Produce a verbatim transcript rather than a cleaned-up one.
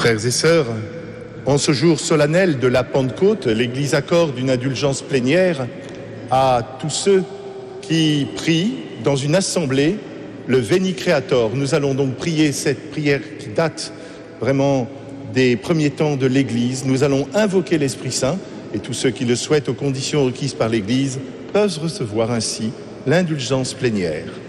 Frères et sœurs, en ce jour solennel de la Pentecôte, l'Église accorde une indulgence plénière à tous ceux qui prient dans une assemblée le Veni Creator. Nous allons donc prier cette prière qui date vraiment des premiers temps de l'Église. Nous allons invoquer l'Esprit Saint et tous ceux qui le souhaitent aux conditions requises par l'Église peuvent recevoir ainsi l'indulgence plénière.